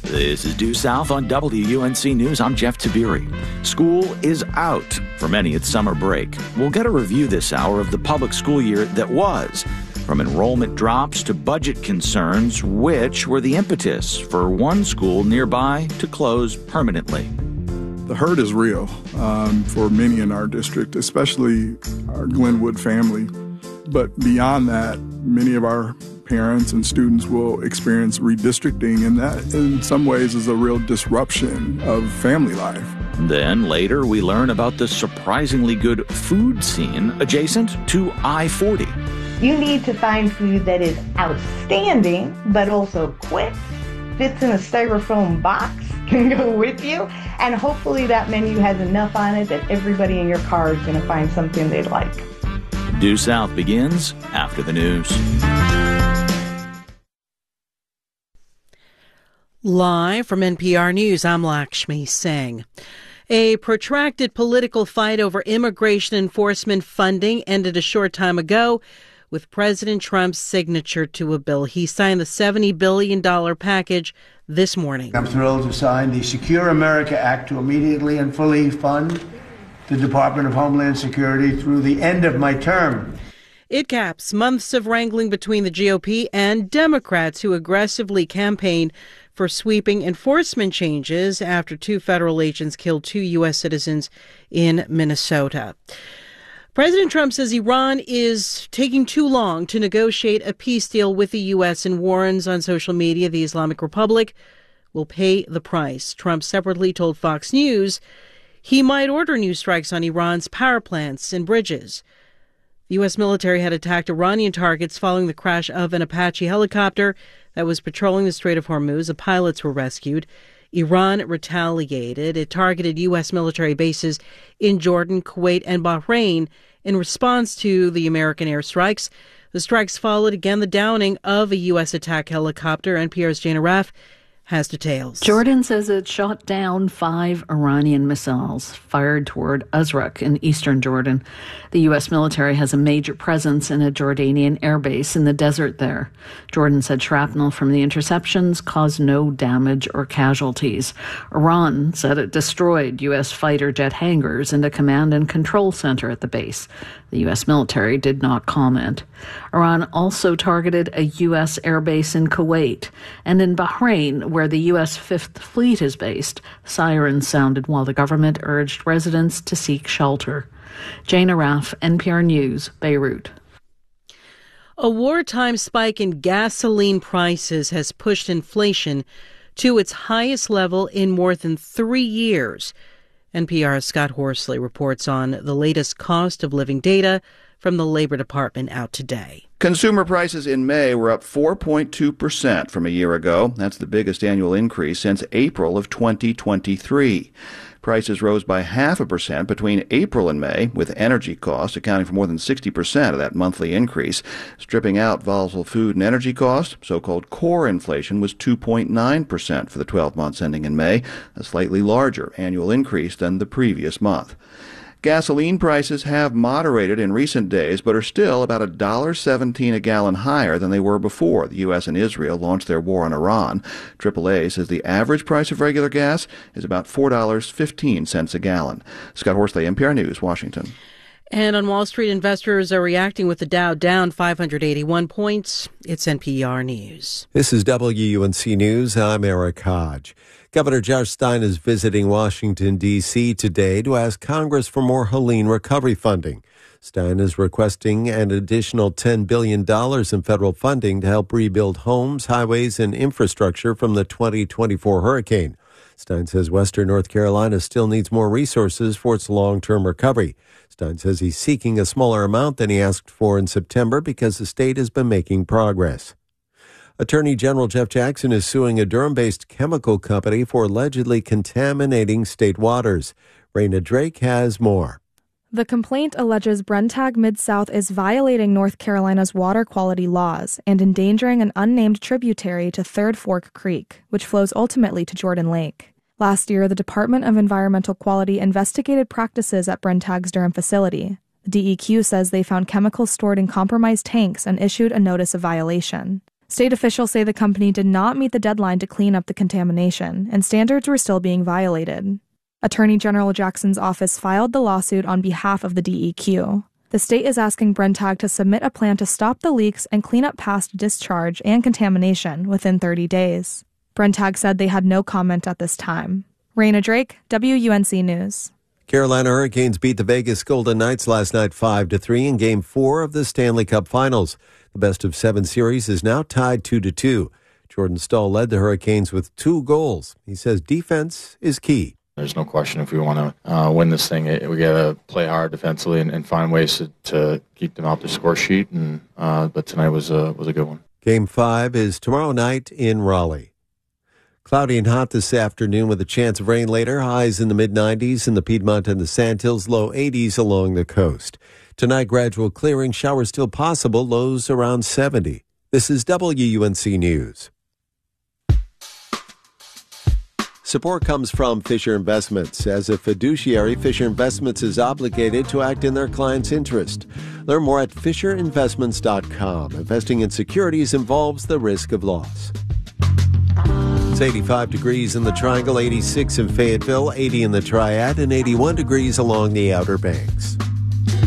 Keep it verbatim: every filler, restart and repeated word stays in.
This is Due South on W U N C News. I'm Jeff Tabiri. School is out. For many, it's summer break. We'll get a review this hour of the public school year that was. From enrollment drops to budget concerns, which were the impetus for one school nearby to close permanently. The hurt is real um, for many in our district, especially our Glenwood family. But beyond that, many of our parents and students will experience redistricting, and that in some ways is a real disruption of family life. Then later we learn about the surprisingly good food scene adjacent to I forty. You need to find food that is outstanding, but also quick, fits in a styrofoam box, can go with you, and hopefully that menu has enough on it that everybody in your car is going to find something they like. Due South begins after the news. Live from N P R News, I'm Lakshmi Singh. A protracted political fight over immigration enforcement funding ended a short time ago with President Trump's signature to a bill. He signed the seventy billion dollars package this morning. I'm thrilled to sign the Secure America Act to immediately and fully fund the Department of Homeland Security through the end of my term. It caps months of wrangling between the G O P and Democrats who aggressively campaigned for sweeping enforcement changes after two federal agents killed two U S citizens in Minnesota. President Trump says Iran is taking too long to negotiate a peace deal with the U S and warns on social media the Islamic Republic will pay the price. Trump separately told Fox News he might order new strikes on Iran's power plants and bridges. The U S military had attacked Iranian targets following the crash of an Apache helicopter that was patrolling the Strait of Hormuz. The pilots were rescued. Iran retaliated. It targeted U S military bases in Jordan, Kuwait, and Bahrain in response to the American airstrikes. The strikes followed again the downing of a U S attack helicopter. N P R's Jana Raff has details. Jordan says it shot down five Iranian missiles fired toward Azraq in eastern Jordan. The U S military has a major presence in a Jordanian airbase in the desert there. Jordan said shrapnel from the interceptions caused no damage or casualties. Iran said it destroyed U S fighter jet hangars and a command and control center at the base. The U S military did not comment. Iran also targeted a U S airbase in Kuwait and in Bahrain, where the U S Fifth Fleet is based. Sirens sounded while the government urged residents to seek shelter. Jana Raff, N P R News, Beirut. A wartime spike in gasoline prices has pushed inflation to its highest level in more than three years. N P R's Scott Horsley reports on the latest cost of living data from the Labor Department out today. Consumer prices in May were up four point two percent from a year ago. That's the biggest annual increase since April of twenty twenty-three. Prices rose by half a percent between April and May, with energy costs accounting for more than sixty percent of that monthly increase. Stripping out volatile food and energy costs, so-called core inflation was two point nine percent for the twelve months ending in May, a slightly larger annual increase than the previous month. Gasoline prices have moderated in recent days, but are still about one dollar seventeen a gallon higher than they were before the U S and Israel launched their war on Iran. triple A says the average price of regular gas is about four dollars and fifteen cents a gallon. Scott Horsley, N P R News, Washington. And on Wall Street, investors are reacting with the Dow down five hundred eighty-one points. It's N P R News. This is W U N C News. I'm Eric Hodge. Governor Josh Stein is visiting Washington, D C today to ask Congress for more Helene recovery funding. Stein is requesting an additional ten billion dollars in federal funding to help rebuild homes, highways, and infrastructure from the twenty twenty-four hurricane. Stein says Western North Carolina still needs more resources for its long-term recovery. Stein says he's seeking a smaller amount than he asked for in September because the state has been making progress. Attorney General Jeff Jackson is suing a Durham-based chemical company for allegedly contaminating state waters. Raina Drake has more. The complaint alleges Brenntag Mid-South is violating North Carolina's water quality laws and endangering an unnamed tributary to Third Fork Creek, which flows ultimately to Jordan Lake. Last year, the Department of Environmental Quality investigated practices at Brenntag's Durham facility. The D E Q says they found chemicals stored in compromised tanks and issued a notice of violation. State officials say the company did not meet the deadline to clean up the contamination, and standards were still being violated. Attorney General Jackson's office filed the lawsuit on behalf of the D E Q. The state is asking Brenntag to submit a plan to stop the leaks and clean up past discharge and contamination within thirty days. Brenntag said they had no comment at this time. Raina Drake, W U N C News. Carolina Hurricanes beat the Vegas Golden Knights last night five to three in Game four of the Stanley Cup Finals. The best of seven series is now tied two to two. Jordan Staal led the Hurricanes with two goals. He says defense is key. There's no question if we want to uh, win this thing, we got to play hard defensively and, and find ways to, to keep them off the score sheet. And uh, but tonight was a, was a good one. Game five is tomorrow night in Raleigh. Cloudy and hot this afternoon with a chance of rain later. Highs in the mid nineties in the Piedmont and the Sandhills, low eighties along the coast. Tonight, gradual clearing, showers still possible, lows around seventy. This is W U N C News. Support comes from Fisher Investments. As a fiduciary, Fisher Investments is obligated to act in their client's interest. Learn more at fisher investments dot com. Investing in securities involves the risk of loss. It's eighty-five degrees in the Triangle, eighty-six in Fayetteville, eighty in the Triad, and eighty-one degrees along the Outer Banks.